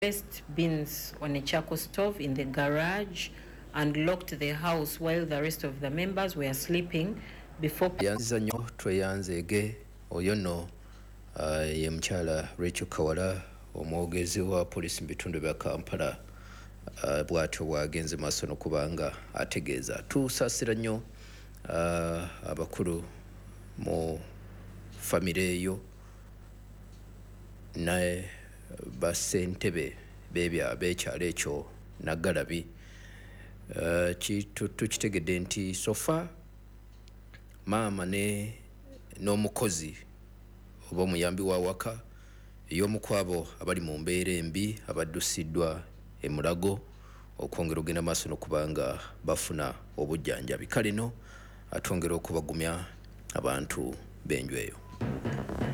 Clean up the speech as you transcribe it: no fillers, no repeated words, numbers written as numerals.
placed bins on a charcoal stove in the garage and locked the house while the rest of the members were sleeping before yanzanyo tweyanzege oyono ye mchala Rachel Kawala omwogezi wa police mbitundu bya Kampala bwatyo bwagenze maaso n'okubanga ategeeza tusasira nnyo abakulu mu famire eyo naye basentebe bekyalo ekyo Nagalabi tukitegedde nti sofa maama n'omukozi oba omuyambi wa waka ey'omukwabo abali mu mbeera embi abaddusiddwa e Mulago okwongera ogenda maaso n'okubanga bafuna obujjanjabi kale no atwongera okubagumya abantu b'enju eyo.